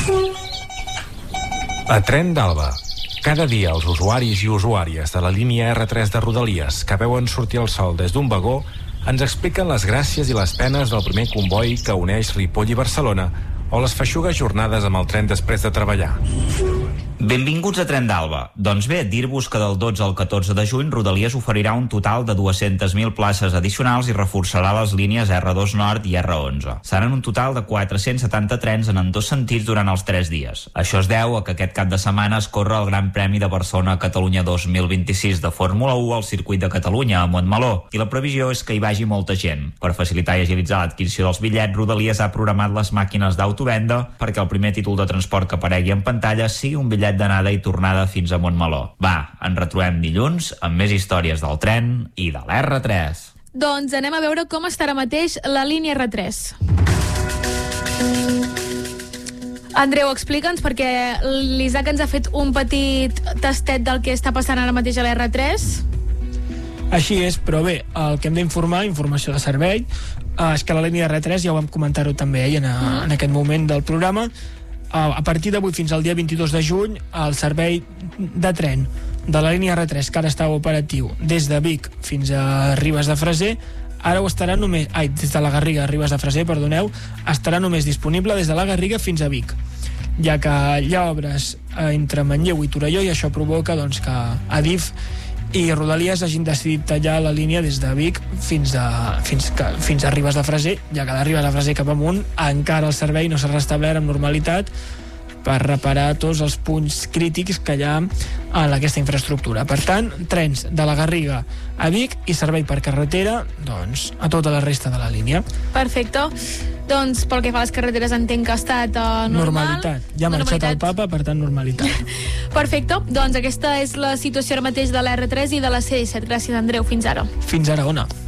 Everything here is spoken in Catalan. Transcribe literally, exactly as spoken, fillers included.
A Tren d'Alba. Cada dia els usuaris i usuàries de la línia erre tres de Rodalies que veuen sortir el sol des d'un vagó ens expliquen les gràcies i les penes del primer comboi que uneix Ripoll i Barcelona o les feixugues jornades amb el tren després de treballar. Benvinguts a Tren d'Alba. Doncs bé, dir-vos que del dotze al catorze de juny Rodalies oferirà un total de dues-centes mil places addicionals i reforçarà les línies erre dos Nord i erre onze. Seran un total de quatre-cents setanta trens en ambdós sentits durant els tres dies. Això es deu a que aquest cap de setmana es corre el Gran Premi de Barcelona-Catalunya dos mil vint-i-sis de Fórmula u al circuit de Catalunya, a Montmeló, i la previsió és que hi vagi molta gent. Per facilitar i agilitzar l'adquisició dels bitllets, Rodalies ha programat les màquines d'autovenda perquè el primer títol de transport que aparegui en pantalla sigui un bitllet d'anada i tornada fins a Montmeló. Va, ens retrobem dilluns amb més històries del tren i de l'erre tres. Doncs anem a veure com està ara mateix la línia erre tres. Andreu, explica'ns, perquè l'Isaac ens ha fet un petit tastet del que està passant ara mateix a l'erre tres. Així és, però bé, el que hem d'informar, informació de servei, és que la línia erre tres, ja ho vam comentar-ho també eh, en, a, en aquest moment del programa, a partir d'avui fins al dia vint-i-dos de juny el servei de tren de la línia erre tres, que ara estava operatiu des de Vic fins a Ribes de Freser, ara ho estarà només ai, des de la Garriga a Ribes de Freser, perdoneu, estarà només disponible des de la Garriga fins a Vic, ja que hi ha obres entre Manlleu i Torelló i això provoca doncs, que Adif i Rodalies hagin decidit tallar la línia des de Vic fins a, fins, que, fins a Ribes de Freser, ja que de Ribes de Freser cap amunt encara el servei no s'ha restablert amb normalitat per reparar tots els punts crítics que hi ha en aquesta infraestructura. Per tant, trens de la Garriga a Vic i servei per carretera doncs, a tota la resta de la línia. Perfecte. Doncs pel que fa a les carreteres entenc que ha estat uh, normal. Normalitat. Ja ha marxat el papa, per tant normalitat. Perfecte. Doncs aquesta és la situació ara mateix de l'erre tres i de la ce disset. Gràcies, Andreu. Fins ara. Fins ara, Ona.